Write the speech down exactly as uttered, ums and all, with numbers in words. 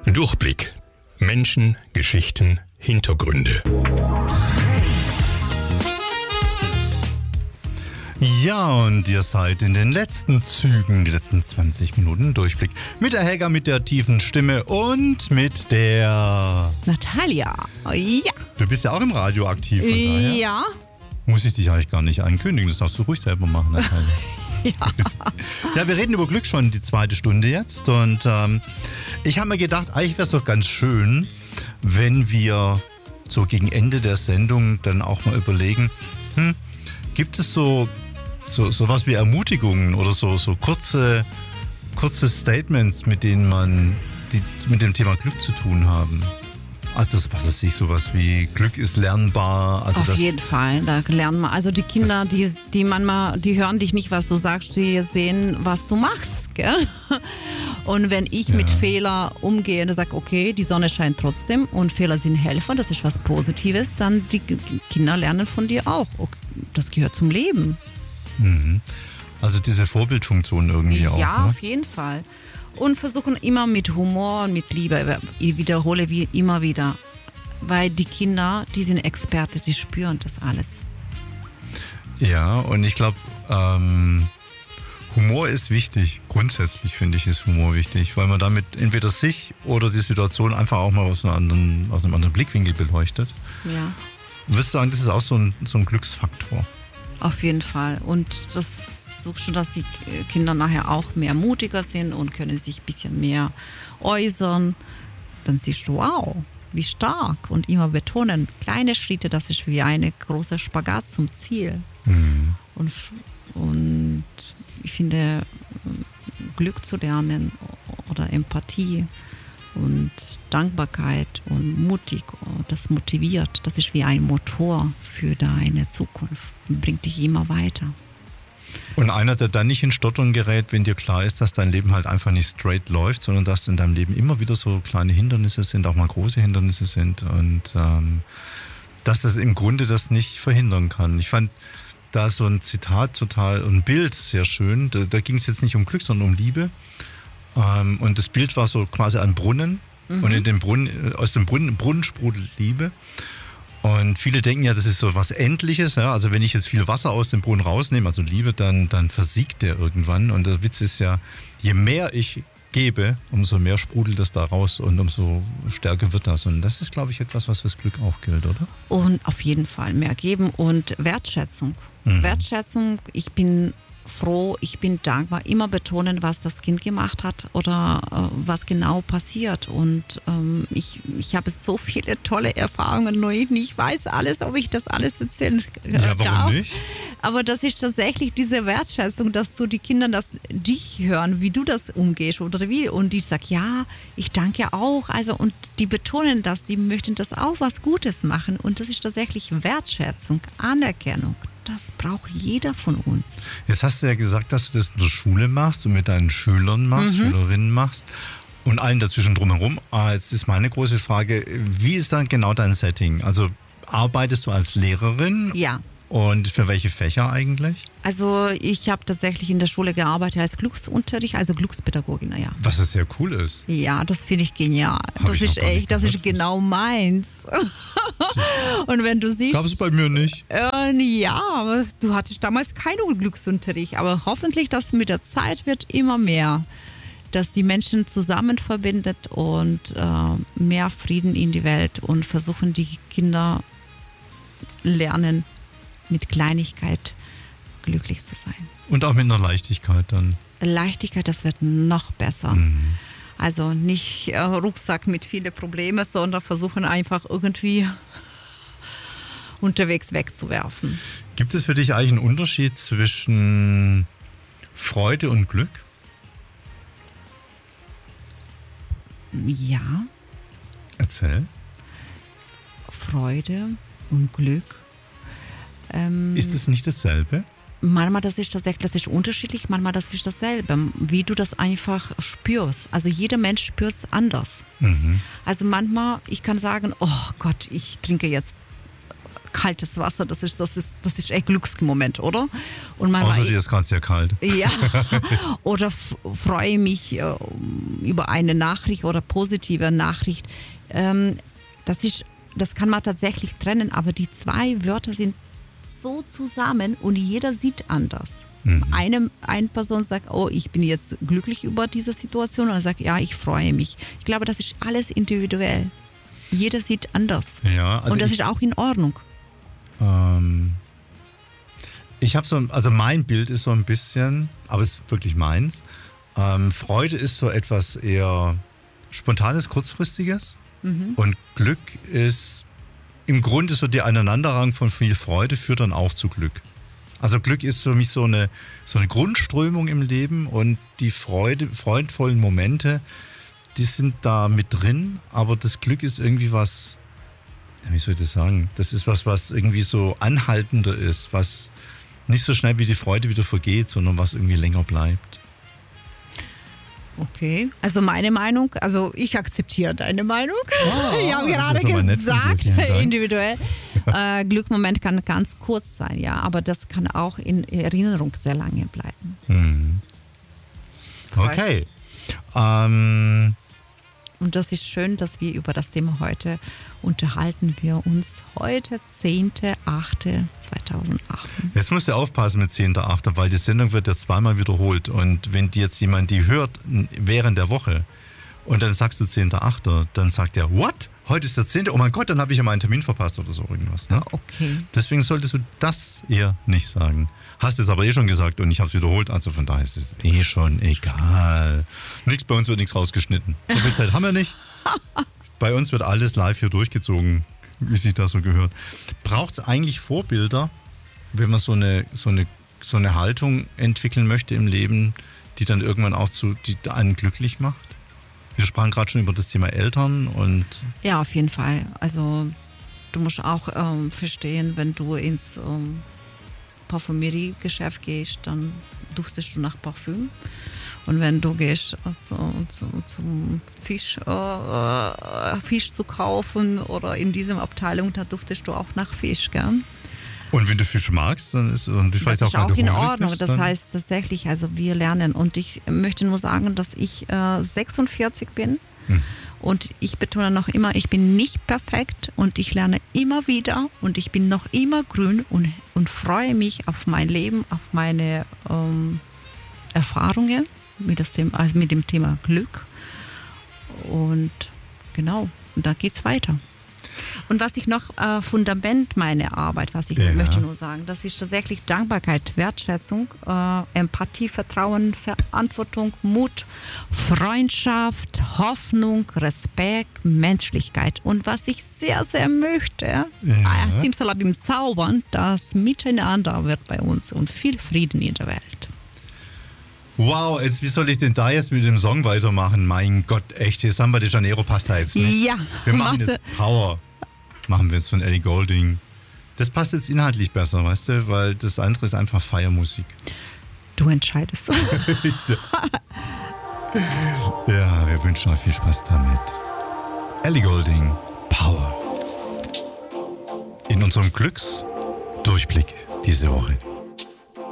Durchblick. Menschen, Geschichten, Hintergründe. Ja, und ihr seid in den letzten Zügen, die letzten zwanzig Minuten Durchblick. Mit der Helga, mit der tiefen Stimme und mit der... Natalia. Ja. Du bist ja auch im Radio aktiv, von daher Ja. muss ich dich eigentlich gar nicht ankündigen. Das darfst du ruhig selber machen, Natalia. Ja. Ja, wir reden über Glück schon die zweite Stunde jetzt. Und ähm, ich habe mir gedacht, eigentlich wäre es doch ganz schön, wenn wir so gegen Ende der Sendung dann auch mal überlegen, hm, gibt es so, so, so was wie Ermutigungen oder so, so kurze, kurze Statements, mit denen man die mit dem Thema Glück zu tun haben? Also was weiß ich, sowas wie Glück ist lernbar. Also Auf das, jeden Fall, da lernen wir. Also die Kinder, Das- die, die manchmal, die hören dich nicht, was du sagst, die sehen, was du machst, gell? Und wenn ich Ja. mit Fehler umgehe und sage, okay, die Sonne scheint trotzdem und Fehler sind Helfer, das ist was Positives, dann die Kinder lernen von dir auch. Okay, das gehört zum Leben. Mhm. Also diese Vorbildfunktion irgendwie auch. Ja, Ne? auf jeden Fall. Und versuchen immer mit Humor und mit Liebe. Ich wiederhole wie immer wieder. Weil die Kinder, die sind Experte, die spüren das alles. Ja, und ich glaube, ähm, Humor ist wichtig. Grundsätzlich finde ich, ist Humor wichtig, weil man damit entweder sich oder die Situation einfach auch mal aus einem anderen, aus einem anderen Blickwinkel beleuchtet. Ja, Würdest du sagen, das ist auch so ein, so ein Glücksfaktor? auf jeden Fall. Und das suchst du, dass die Kinder nachher auch mehr mutiger sind und können sich ein bisschen mehr äußern. Dann siehst du, wow, wie stark. Und immer betonen, kleine Schritte, das ist wie eine große Spagat zum Ziel. Mhm. Und, und ich finde, Glück zu lernen oder Empathie und Dankbarkeit und mutig, das motiviert, das ist wie ein Motor für deine Zukunft und bringt dich immer weiter. Und einer, der dann nicht in Stottern gerät, wenn dir klar ist, dass dein Leben halt einfach nicht straight läuft, sondern dass in deinem Leben immer wieder so kleine Hindernisse sind, auch mal große Hindernisse sind und ähm, dass das im Grunde das nicht verhindern kann. Ich fand da so ein Zitat total, ein Bild sehr schön. Da, da ging es jetzt nicht um Glück, sondern um Liebe. Ähm, und das Bild war so quasi ein Brunnen. Mhm. Und in dem Brunnen, aus dem Brunnen, Brunnen sprudelt Liebe. Und viele denken ja, das ist so was Endliches. Ja? Also wenn ich jetzt viel Wasser aus dem Brunnen rausnehme, also Liebe, dann, dann versiegt der irgendwann. Und der Witz ist ja, je mehr ich gebe, umso mehr sprudelt das da raus und umso stärker wird das. Und das ist, glaube ich, etwas, was fürs Glück auch gilt, oder? Und auf jeden Fall mehr geben und Wertschätzung. Mhm. Wertschätzung, ich bin froh, ich bin dankbar, immer betonen, was das Kind gemacht hat oder äh, was genau passiert. Und ähm, ich, ich habe so viele tolle Erfahrungen, nur ich nicht weiß alles, ob ich das alles erzählen äh, Ja, warum darf. nicht? Aber das ist tatsächlich diese Wertschätzung, dass du die Kinder das dich hören, wie du das umgehst oder wie. Und die sagen, ja, ich danke auch. Also, und die betonen das, die möchten das auch was Gutes machen. Und das ist tatsächlich Wertschätzung, Anerkennung. Das braucht jeder von uns. Jetzt hast du ja gesagt, dass du das in der Schule machst und mit deinen Schülern machst, Mhm. Schülerinnen machst und allen dazwischen drumherum. Ah, jetzt ist meine große Frage, wie ist dann genau dein Setting? Also arbeitest du als Lehrerin Ja. und für welche Fächer eigentlich? Also ich habe tatsächlich in der Schule gearbeitet als Glücksunterricht, also Glückspädagogin, ja. Was es sehr cool ist. Ja, das finde ich genial. Hab das ich noch ist gar nicht echt, das ist gehört. genau meins. Und wenn du siehst, Gab es bei mir nicht. Äh, ja, aber du hattest damals keinen Glücksunterricht, aber hoffentlich, dass mit der Zeit wird immer mehr, dass die Menschen zusammen verbindet und äh, mehr Frieden in die Welt und versuchen die Kinder lernen, mit Kleinigkeit glücklich zu sein. Und auch mit einer Leichtigkeit dann. Leichtigkeit, das wird noch besser. Mhm. Also nicht äh, Rucksack mit vielen Problemen, sondern versuchen einfach irgendwie unterwegs wegzuwerfen. Gibt es für dich eigentlich einen Unterschied zwischen Freude und Glück? Ja, Erzähl. Freude und Glück. Ähm, Ist es nicht dasselbe? manchmal das ist tatsächlich, das ist unterschiedlich, manchmal das ist dasselbe, wie du das einfach spürst. Also jeder Mensch spürt es anders. Mhm. Also manchmal, ich kann sagen, oh Gott, ich trinke jetzt kaltes Wasser, das ist, das ist, das ist echt Glücksmoment, oder? Und man Außer dir ist gerade sehr kalt. Ja, oder f- freue mich äh, über eine Nachricht oder positive Nachricht. Ähm, das ist, das kann man tatsächlich trennen, aber die zwei Wörter sind so zusammen und jeder sieht anders. Mhm. Eine, eine Person sagt, oh, ich bin jetzt glücklich über diese Situation, und er sagt, ja, ich freue mich. Ich glaube, das ist alles individuell. Jeder sieht anders. Ja, also und das ich, ist auch in Ordnung. Ähm, ich habe so, also mein Bild ist so ein bisschen, aber es ist wirklich meins. Ähm, Freude ist so etwas eher Spontanes, Kurzfristiges. Mhm. Und Glück ist im Grunde so die Aneinanderreihung von viel Freude führt dann auch zu Glück. Also Glück ist für mich so eine, so eine Grundströmung im Leben und die Freude, freudvollen Momente, die sind da mit drin, aber das Glück ist irgendwie was, wie soll ich das sagen, das ist was, was irgendwie so anhaltender ist, was nicht so schnell wie die Freude wieder vergeht, sondern was irgendwie länger bleibt. Okay, also meine Meinung, also ich akzeptiere deine Meinung. Ah, ich habe gerade gesagt, dir, individuell. äh, Glückmoment kann ganz kurz sein, ja, aber das kann auch in Erinnerung sehr lange bleiben. Hm. Okay. Ähm, Und das ist schön, dass wir über das Thema heute unterhalten wir uns heute, zehnter achter zweitausendachtzehn. Jetzt musst du aufpassen mit zehnter achter, weil die Sendung wird ja zweimal wiederholt. Und wenn die jetzt jemand die hört während der Woche und dann sagst du zehnter achter, dann sagt er, what? Heute ist der zehnte Oh mein Gott, dann habe ich ja meinen Termin verpasst oder so irgendwas. Ne? Okay. Deswegen solltest du das eher nicht sagen. Hast es aber eh schon gesagt und ich habe es wiederholt, also von daher ist es eh schon egal. Nichts, bei uns wird nichts rausgeschnitten. So viel Zeit haben wir nicht. Bei uns wird alles live hier durchgezogen, wie sich das so gehört. Braucht es eigentlich Vorbilder, wenn man so eine, so eine, so eine Haltung entwickeln möchte im Leben, die dann irgendwann auch zu, die einen glücklich macht? Wir sprachen gerade schon über das Thema Eltern und... Ja, auf jeden Fall. Also du musst auch ähm, verstehen, wenn du ins ähm, Parfümeriegeschäft gehst, dann duftest du nach Parfüm. Und wenn du gehst zu, zu, zum Fisch, äh, Fisch zu kaufen oder in diesem Abteilung, da duftest du auch nach Fisch, gell? Und wenn du Fisch magst, dann ist und ich das weiß ist auch, auch in hungrig Ordnung. bist, das heißt tatsächlich, also wir lernen. Und ich möchte nur sagen, dass ich äh, sechsundvierzig bin. Hm. Und ich betone noch immer, ich bin nicht perfekt und ich lerne immer wieder und ich bin noch immer grün und, und freue mich auf mein Leben, auf meine ähm, Erfahrungen mit, das Thema, also mit dem Thema Glück. Und genau, und da geht's weiter. Und was ich noch, äh, Fundament meiner Arbeit, was ich ja. möchte nur sagen, das ist tatsächlich Dankbarkeit, Wertschätzung, äh, Empathie, Vertrauen, Verantwortung, Mut, Freundschaft, Hoffnung, Respekt, Menschlichkeit. Und was ich sehr, sehr möchte, ja. äh, Simsalabim zaubern, das Miteinander wird bei uns und viel Frieden in der Welt. Wow, jetzt, wie soll ich denn da jetzt mit dem Song weitermachen? Mein Gott, echt, hier Samba de Janeiro passt da jetzt nicht. Ja. Wir machen jetzt Power. Machen wir jetzt von Ellie Goulding. Das passt jetzt inhaltlich besser, weißt du, weil das andere ist einfach Feiermusik. Du entscheidest. Ja, wir wünschen euch viel Spaß damit. Ellie Goulding, Power. In unserem Glücksdurchblick diese Woche.